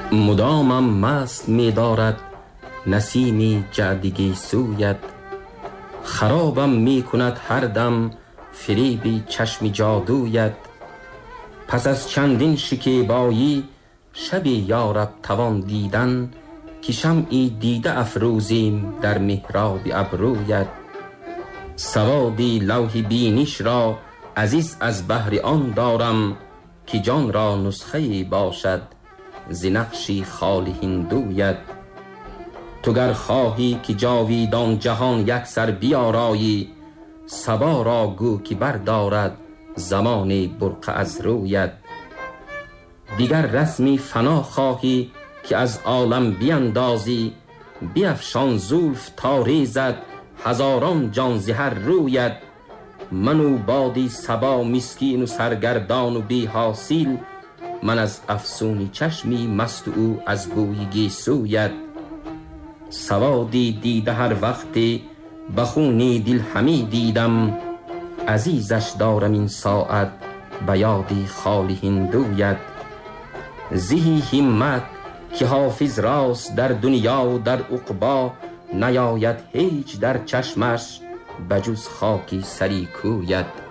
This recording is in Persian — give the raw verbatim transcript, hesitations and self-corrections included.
مدامم مست می دارد نسیمی جعدگی سویت، خرابم می کند هر دم فریبی چشم جادویت. پس از چندین شکیبایی شبی یارب توان دیدن، که شمعی دیده افروزیم در محراب ابرویت. سوادی لوح بینیش را عزیز از بهر آن دارم، که جان را نسخه‌ای باشد ز نقشی خال هندویت. تو گر خواهی که جاویدان جهان یک سر بیارایی، صبا را گو که بردارد زمان برقع از رویت. دیگر رسمی فنا خواهی که از عالم بیندازی، بیفشان زلف تا ریزد هزاران جان ز هر رویت. منو بادی صبا مسکین و سرگردان و بی حاصل، من از افسونی چشمی مست او از بوی گیسویت. سوادی دیده هر وقتی بخونی دل همی دیدم، عزیزش دارم این ساعت به یادی خال هندویت. زهی همت که حافظ راست در دنیا و در عقبا، نیاید هیچ در چشمش بجز خاکی سری کویت.